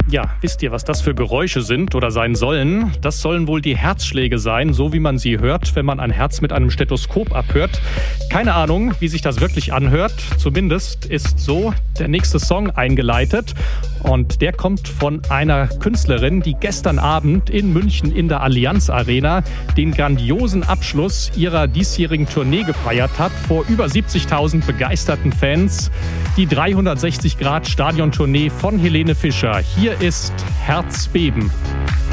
Ja, wisst ihr, was das für Geräusche sind oder sein sollen? Das sollen wohl die Herzschläge sein, so wie man sie hört, wenn man ein Herz mit einem Stethoskop abhört. Keine Ahnung, wie sich das wirklich anhört. Zumindest ist so der nächste Song eingeleitet. Und der kommt von einer Künstlerin, die gestern Abend in München in der Allianz Arena den grandiosen Abschluss ihrer diesjährigen Tournee gefeiert hat, vor über 70.000 begeisterten Fans. Die 360-Grad-Stadiontournee von Helene Fischer. Hier ist Herzbeben.